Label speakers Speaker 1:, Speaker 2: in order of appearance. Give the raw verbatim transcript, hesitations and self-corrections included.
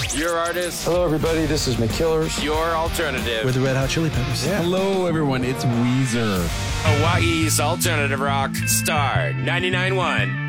Speaker 1: Your artist.
Speaker 2: Hello, everybody. This is McKillers.
Speaker 1: Your alternative.
Speaker 3: We're the Red Hot Chili Peppers.
Speaker 4: Yeah. Hello, everyone. It's Weezer.
Speaker 1: Hawaii's alternative rock. Star ninety-nine point one.